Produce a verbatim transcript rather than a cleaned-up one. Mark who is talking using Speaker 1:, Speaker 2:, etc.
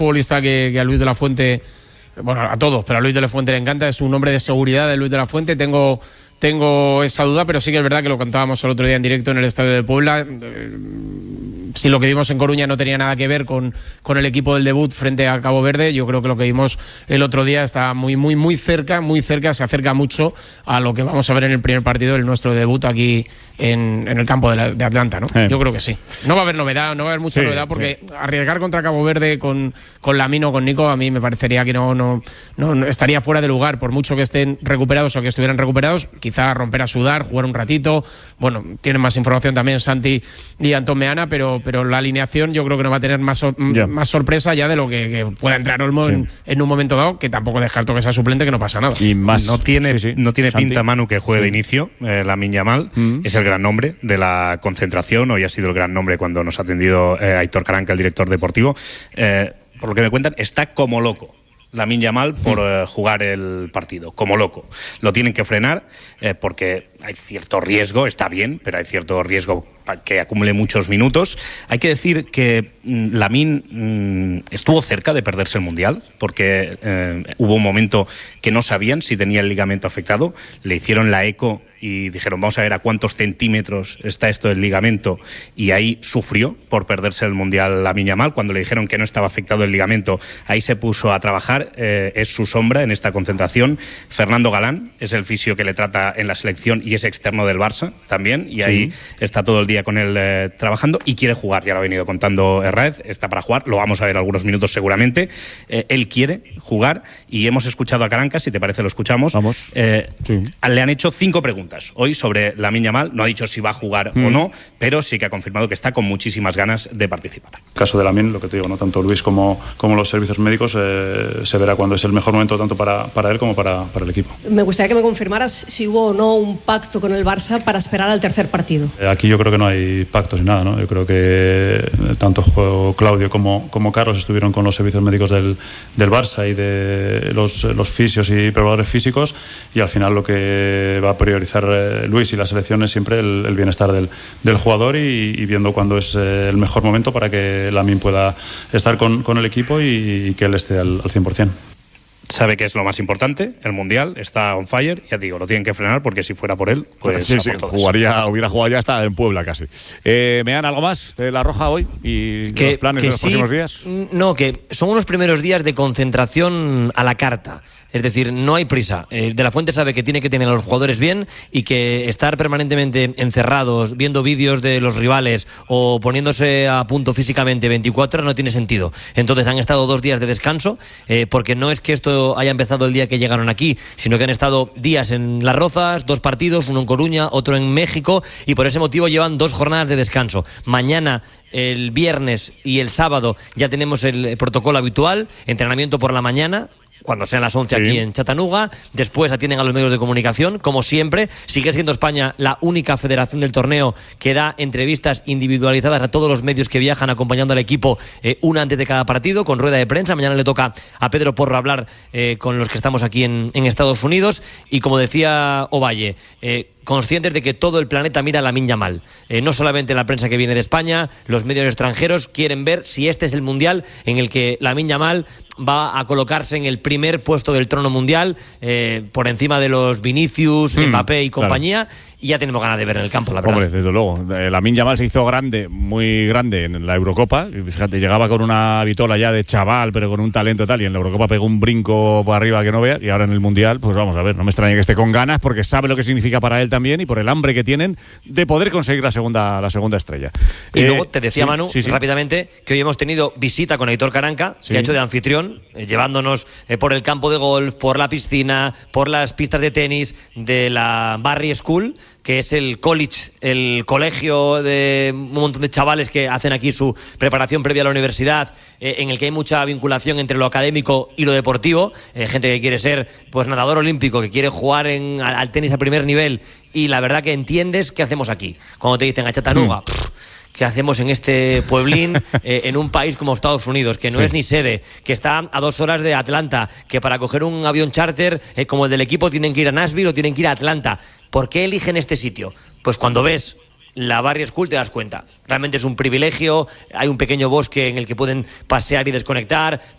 Speaker 1: futbolista que, que a Luis de la Fuente, bueno, a todos, pero a Luis de la Fuente le encanta, es un hombre de seguridad de Luis de la Fuente. Tengo, tengo esa duda, pero sí que es verdad que lo contábamos el otro día en directo en el Estadio de Puebla. Eh, si lo que vimos en Coruña no tenía nada que ver con, con el equipo del debut frente a Cabo Verde, yo creo que lo que vimos el otro día está muy, muy, muy cerca, muy cerca, se acerca mucho a lo que vamos a ver en el primer partido de nuestro debut aquí en, en el campo de, la, de Atlanta, ¿no? Eh. Yo creo que sí. No va a haber novedad, no va a haber mucha sí, novedad, porque sí. arriesgar contra Cabo Verde con, con Lamine o con Nico, a mí me parecería que no, no, no, no estaría fuera de lugar, por mucho que estén recuperados o que estuvieran recuperados, quizá romper a sudar, jugar un ratito. Bueno, tienen más información también Santi y Antón Meana, pero, pero la alineación yo creo que no va a tener más, yeah. más sorpresa ya de lo que, que pueda entrar Olmo sí. en, en un momento dado, que tampoco descarto que sea suplente, que no pasa nada.
Speaker 2: Y más,
Speaker 3: no tiene,
Speaker 2: sí, sí.
Speaker 3: no tiene
Speaker 2: Santi.
Speaker 3: pinta, Manu, que juegue sí. de inicio. Eh, Lamine Yamal mm-hmm. es el gran nombre de la concentración. Hoy ha sido el gran nombre cuando nos ha atendido eh, Aitor Caranca, el director deportivo. Eh, por lo que me cuentan, está como loco Lamine Yamal por mm. eh, jugar el partido, como loco. Lo tienen que frenar eh, porque hay cierto riesgo, está bien, pero hay cierto riesgo para que acumule muchos minutos. Hay que decir que mm, Lamine mm, estuvo cerca de perderse el Mundial, porque eh, hubo un momento que no sabían si tenía el ligamento afectado. Le hicieron la eco y dijeron, vamos a ver a cuántos centímetros está esto del ligamento, y ahí sufrió por perderse el Mundial Lamine Yamal. Cuando le dijeron que no estaba afectado el ligamento, ahí se puso a trabajar, eh, es su sombra en esta concentración. Fernando Galán es el fisio que le trata en la selección y es externo del Barça también, y sí. ahí está todo el día con él eh, trabajando y quiere jugar, ya lo ha venido contando Herráez, está para jugar, lo vamos a ver algunos minutos seguramente. Eh, él quiere jugar y hemos escuchado a Caranca, si te parece lo escuchamos.
Speaker 2: Vamos.
Speaker 3: Eh,
Speaker 2: sí.
Speaker 3: Le han hecho cinco preguntas hoy sobre Lamine Yamal, no ha dicho si va a jugar mm. o no, pero sí que ha confirmado que está con muchísimas ganas de participar.
Speaker 4: En el caso de Lamine, lo que te digo, no tanto Luis como, como los servicios médicos, eh, se verá cuándo es el mejor momento tanto para, para él como para, para el equipo.
Speaker 5: Me gustaría que me confirmaras si hubo o no un pacto con el Barça para esperar al tercer partido.
Speaker 4: Aquí yo creo que no hay pactos ni nada, ¿no? Yo creo que tanto Claudio como, como Carlos estuvieron con los servicios médicos del, del Barça y de los, los fisios y preparadores físicos, y al final lo que va a priorizar eh, Luis y la selección es siempre el, el bienestar del, del jugador, y, y viendo cuándo es eh, el mejor momento para que Lamine pueda estar con, con el equipo y, y que él esté al, al cien por ciento.
Speaker 3: Sabe que es lo más importante, el Mundial, está on fire, ya digo, lo tienen que frenar, porque si fuera por él, pues
Speaker 2: sí, sí, jugaría, hubiera jugado ya hasta en Puebla casi. Eh, ¿Me dan algo más de La Roja hoy y que, los planes de los sí, próximos días?
Speaker 6: No, que son unos primeros días de concentración a la carta. Es decir, no hay prisa. Eh, De la Fuente sabe que tiene que tener a los jugadores bien, y que estar permanentemente encerrados, viendo vídeos de los rivales o poniéndose a punto físicamente veinticuatro horas no tiene sentido. Entonces han estado dos días de descanso, eh, porque no es que esto haya empezado el día que llegaron aquí, sino que han estado días en Las Rozas, dos partidos, uno en Coruña, otro en México, y por ese motivo llevan dos jornadas de descanso. Mañana, el viernes y el sábado ya tenemos el protocolo habitual, entrenamiento por la mañana, cuando sean las once sí. aquí en Chattanooga. Después atienden a los medios de comunicación, como siempre. Sigue siendo España la única federación del torneo que da entrevistas individualizadas a todos los medios que viajan acompañando al equipo, eh, una antes de cada partido, con rueda de prensa. Mañana le toca a Pedro Porro hablar eh, con los que estamos aquí en, en Estados Unidos. Y como decía Ovalle, eh, conscientes de que todo el planeta mira a Lamine Yamal. Eh, no solamente la prensa que viene de España, los medios extranjeros quieren ver si este es el Mundial en el que Lamine Yamal va a colocarse en el primer puesto del trono mundial, eh, por encima de los Vinicius, mm, Mbappé y compañía. Claro. Y ya tenemos ganas de ver en el campo, la verdad.
Speaker 2: Hombre, desde luego. Lamine Yamal se hizo grande, muy grande en la Eurocopa. Fíjate, llegaba con una vitola ya de chaval, pero con un talento tal, y en la Eurocopa pegó un brinco por arriba que no veas, y ahora en el Mundial, pues vamos a ver, no me extraña que esté con ganas, porque sabe lo que significa para él también, y por el hambre que tienen de poder conseguir la segunda, la segunda estrella.
Speaker 6: Y
Speaker 2: eh,
Speaker 6: luego te decía,
Speaker 2: sí,
Speaker 6: Manu,
Speaker 2: sí, sí. rápidamente,
Speaker 6: que hoy hemos tenido visita con Aitor Caranca,
Speaker 2: sí.
Speaker 6: que ha hecho de anfitrión, eh, llevándonos eh, por el campo de golf, por la piscina, por las pistas de tenis de la Barry School, que es el college, el colegio de un montón de chavales que hacen aquí su preparación previa a la universidad, eh, en el que hay mucha vinculación entre lo académico y lo deportivo, eh, gente que quiere ser pues nadador olímpico, que quiere jugar en, al, al tenis a primer nivel, y la verdad que entiendes qué hacemos aquí. Cuando te dicen a Chattanooga, mm. pff, ¿qué hacemos en este pueblín, eh, en un país como Estados Unidos, que no sí. es ni sede, que está a dos horas de Atlanta, que para coger un avión charter eh, como el del equipo tienen que ir a Nashville o tienen que ir a Atlanta? ¿Por qué eligen este sitio? Pues cuando ves la Barrier School te das cuenta. Realmente es un privilegio, hay un pequeño bosque en el que pueden pasear y desconectar,